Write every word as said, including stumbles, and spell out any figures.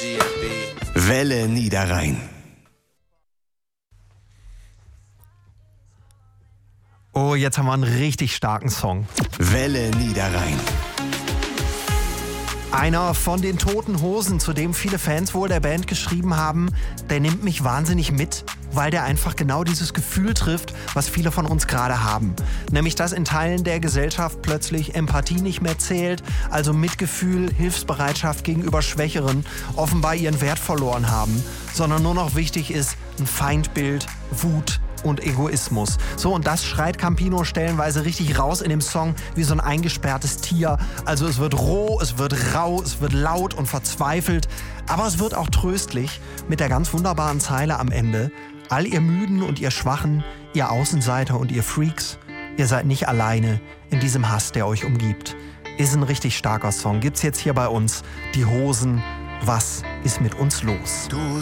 Welle Niederrhein. Oh, jetzt haben wir einen richtig starken Song. Welle Niederrhein. Einer von den Toten Hosen, zu dem viele Fans wohl der Band geschrieben haben, der nimmt mich wahnsinnig mit, weil der einfach genau dieses Gefühl trifft, was viele von uns gerade haben. Nämlich, dass in Teilen der Gesellschaft plötzlich Empathie nicht mehr zählt, also Mitgefühl, Hilfsbereitschaft gegenüber Schwächeren offenbar ihren Wert verloren haben, sondern nur noch wichtig ist ein Feindbild, Wut und Egoismus. So, und das schreit Campino stellenweise richtig raus in dem Song wie so ein eingesperrtes Tier. Also es wird roh, es wird rau, es wird laut und verzweifelt, aber es wird auch tröstlich mit der ganz wunderbaren Zeile am Ende: All ihr Müden und ihr Schwachen, ihr Außenseiter und ihr Freaks, ihr seid nicht alleine in diesem Hass, der euch umgibt. Ist ein richtig starker Song. Gibt's jetzt hier bei uns. Die Hosen, was ist mit uns los? Du